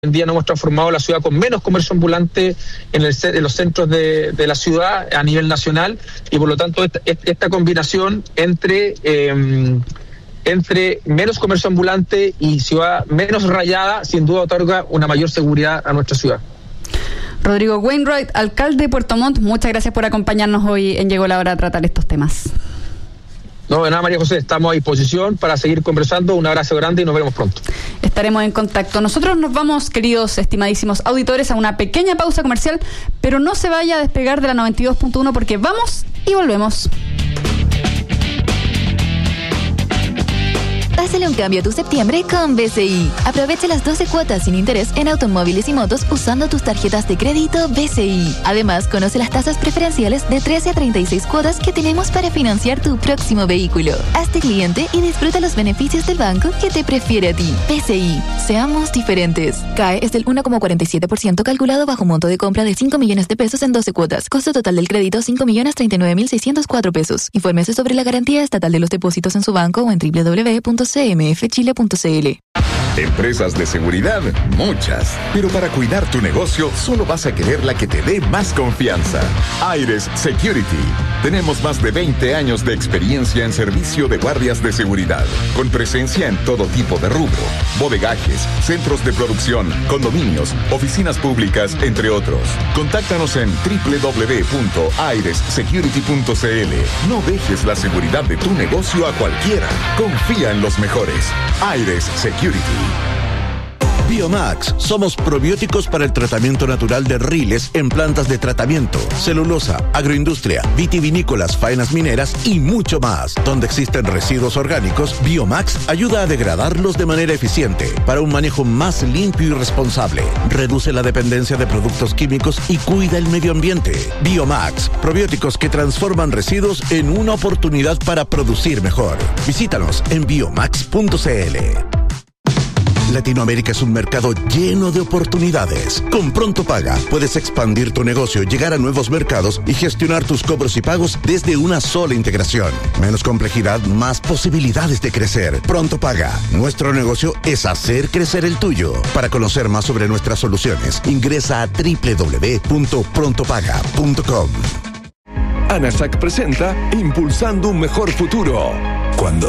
en día nos hemos transformado en la ciudad con menos comercio ambulante en los centros de la ciudad a nivel nacional, y por lo tanto esta combinación entre menos comercio ambulante y ciudad menos rayada sin duda otorga una mayor seguridad a nuestra ciudad. Rodrigo Wainwright, alcalde de Puerto Montt, muchas gracias por acompañarnos hoy en Llegó la Hora a tratar estos temas. No, de nada, María José, estamos a disposición para seguir conversando. Un abrazo grande y nos vemos pronto. Estaremos en contacto. Nosotros nos vamos, queridos, estimadísimos auditores, a una pequeña pausa comercial, pero no se vaya a despegar de la 92.1 porque vamos y volvemos. Hazle un cambio a tu septiembre con BCI. Aprovecha las 12 cuotas sin interés en automóviles y motos usando tus tarjetas de crédito BCI. Además, conoce las tasas preferenciales de 13 a 36 cuotas que tenemos para financiar tu próximo vehículo. Hazte cliente y disfruta los beneficios del banco que te prefiere a ti. BCI. Seamos diferentes. CAE es del 1,47% calculado bajo monto de compra de 5 millones de pesos en 12 cuotas. Costo total del crédito 5.039.604 pesos. Infórmese sobre la garantía estatal de los depósitos en su banco o en www.cmfchile.cl. Empresas de seguridad, muchas. Pero para cuidar tu negocio, solo vas a querer la que te dé más confianza. Aires Security. Tenemos más de 20 años de experiencia en servicio de guardias de seguridad, con presencia en todo tipo de rubro: bodegajes, centros de producción, condominios, oficinas públicas, entre otros. Contáctanos en www.airessecurity.cl. No dejes la seguridad de tu negocio a cualquiera. Confía en los mejores. Aires Security. Biomax, somos probióticos para el tratamiento natural de riles en plantas de tratamiento, celulosa, agroindustria, vitivinícolas, faenas mineras y mucho más. Donde existen residuos orgánicos, Biomax ayuda a degradarlos de manera eficiente para un manejo más limpio y responsable. Reduce la dependencia de productos químicos y cuida el medio ambiente. Biomax, probióticos que transforman residuos en una oportunidad para producir mejor. Visítanos en biomax.cl. Latinoamérica es un mercado lleno de oportunidades. Con Pronto Paga puedes expandir tu negocio, llegar a nuevos mercados y gestionar tus cobros y pagos desde una sola integración. Menos complejidad, más posibilidades de crecer. Pronto Paga. Nuestro negocio es hacer crecer el tuyo. Para conocer más sobre nuestras soluciones, ingresa a www.prontopaga.com. ANASAC presenta Impulsando un Mejor Futuro. Cuando